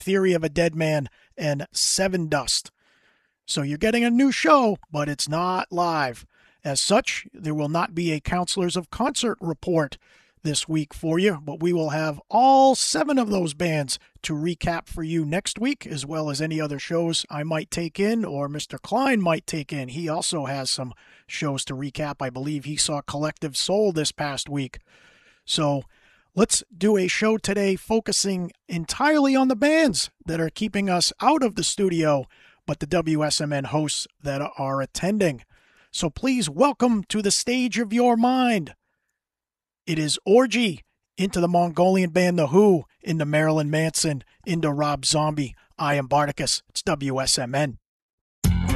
Theory of a Dead Man, and Seven Dust. So you're getting a new show, but it's not live. As such, there will not be a Counselors of Concert report this week for you, but we will have all 7 of those bands to recap for you next week, as well as any other shows I might take in or Mr. Klein might take in. He also has some shows to recap. I believe he saw Collective Soul this past week. So let's do a show today focusing entirely on the bands that are keeping us out of the studio, but the WSMN hosts that are attending. So please welcome to the stage of your mind. It is Orgy, into the Mongolian band The Who, into Marilyn Manson, into Rob Zombie. I am Bardicus. It's WSMN.